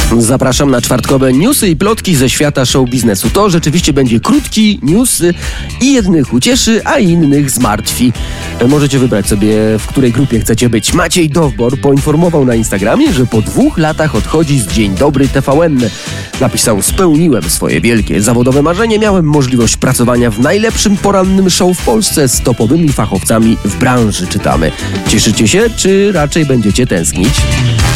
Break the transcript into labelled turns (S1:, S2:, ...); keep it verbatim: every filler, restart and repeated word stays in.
S1: Zapraszam na czwartkowe newsy i plotki ze świata show biznesu. To rzeczywiście będzie krótki news i jednych ucieszy, a innych zmartwi. Możecie wybrać sobie, w której grupie chcecie być. Maciej Dowbor poinformował na Instagramie, że po dwóch latach odchodzi z Dzień Dobry T V N. Napisał: spełniłem swoje wielkie zawodowe marzenie, miałem możliwość pracowania w najlepszym porannym show w Polsce z topowymi fachowcami w branży, czytamy. Cieszycie się, czy raczej będziecie tęsknić?